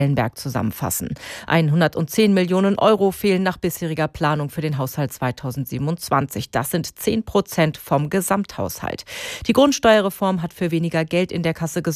Schellenberg zusammenfassen. 110 Millionen Euro fehlen nach bisheriger Planung für den Haushalt 2027. Das sind 10% vom Gesamthaushalt. Die Grundsteuerreform hat für weniger Geld in der Kasse gesorgt.